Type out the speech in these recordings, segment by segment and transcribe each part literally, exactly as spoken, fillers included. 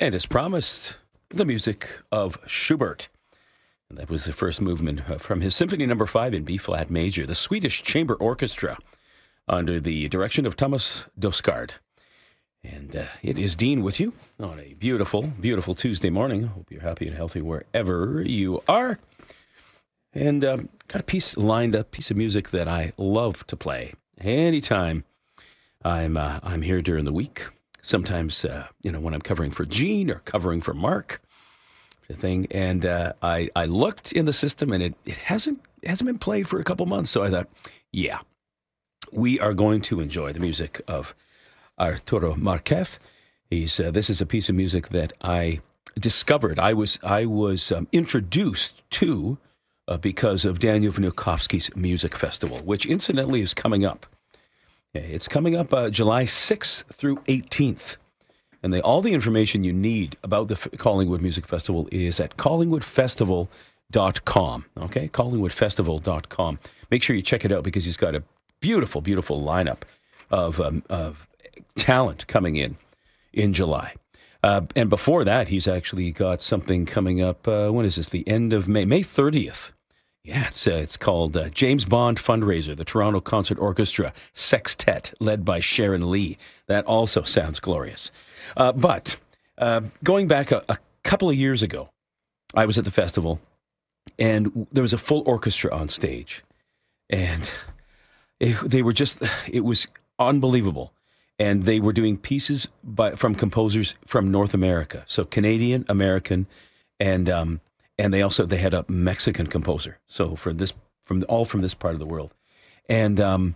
And as promised, the music of Schubert. And that was the first movement uh, from his Symphony Number Five in B-flat major, the Swedish Chamber Orchestra, under the direction of Thomas Dosgaard. And uh, it is Dean with you on a beautiful, beautiful Tuesday morning. Hope you're happy and healthy wherever you are. And um, got a piece lined up, piece of music that I love to play anytime I'm uh, I'm here during the week. Sometimes, uh, you know, when I'm covering for Gene or covering for Mark, the thing. And uh, I I looked in the system, and it it hasn't it hasn't been played for a couple months. So I thought, yeah, we are going to enjoy the music of Arturo Marquez. He's uh, this is a piece of music that I discovered. I was I was um, introduced to uh, because of Daniel Vnukovsky's Music Festival, which incidentally is coming up. It's coming up uh, July sixth through eighteenth. And they, all the information you need about the F- Collingwood Music Festival is at collingwood festival dot com. Okay, collingwood festival dot com. Make sure you check it out because he's got a beautiful, beautiful lineup of, um, of talent coming in in July. Uh, and before that, he's actually got something coming up. Uh, when is this? The end of May, May thirtieth. Yeah, it's uh, it's called uh, James Bond Fundraiser, the Toronto Concert Orchestra Sextet, led by Sharon Lee. That also sounds glorious. Uh, but uh, going back a, a couple of years ago, I was at the festival, and there was a full orchestra on stage. And it, they were just, it was unbelievable. And they were doing pieces by, from composers from North America. So Canadian, American, and... Um, And they also they had a Mexican composer, so for this from all from this part of the world, and um,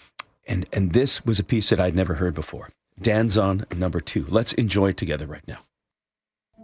and and this was a piece that I'd never heard before. Danzon Number Two. Let's enjoy it together right now.